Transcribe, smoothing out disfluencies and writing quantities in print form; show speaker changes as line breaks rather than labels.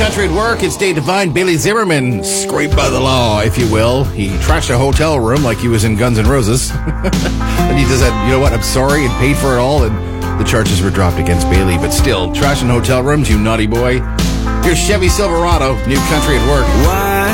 Country at Work. It's Dave Devine. Bailey Zimmerman, scraped by the law, if you will. He trashed a hotel room like he was in Guns N' Roses. And he does that, you know what, I'm sorry, and paid for it all. And the charges were dropped against Bailey. But still, trashing hotel rooms, you naughty boy. Here's Chevy Silverado, New Country at Work.
Why